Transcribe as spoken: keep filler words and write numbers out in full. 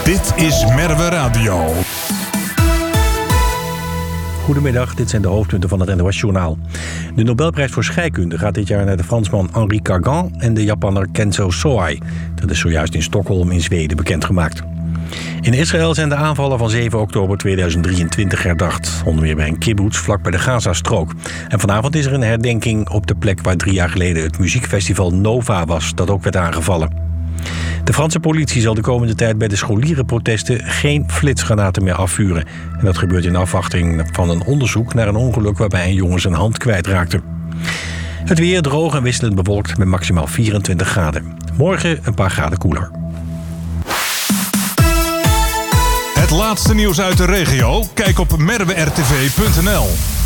Dit is Merwe Radio. Goedemiddag, dit zijn de hoofdpunten van het N O S-journaal. De Nobelprijs voor scheikunde gaat dit jaar naar de Fransman Henri Cargan en de Japanner Kenzo Soai. Dat is zojuist in Stockholm in Zweden bekendgemaakt. In Israël zijn de aanvallen van zeven oktober tweeduizend drieëntwintig herdacht. Onder meer bij een kibbutz vlak bij de Gazastrook. En vanavond is er een herdenking op de plek waar drie jaar geleden het muziekfestival Nova was, dat ook werd aangevallen. De Franse politie zal de komende tijd bij de scholierenprotesten geen flitsgranaten meer afvuren. En dat gebeurt in afwachting van een onderzoek naar een ongeluk waarbij een jongen zijn hand kwijtraakte. Het weer droog en wisselend bewolkt met maximaal vierentwintig graden. Morgen een paar graden koeler. Het laatste nieuws uit de regio? Kijk op merwe r t v punt n l.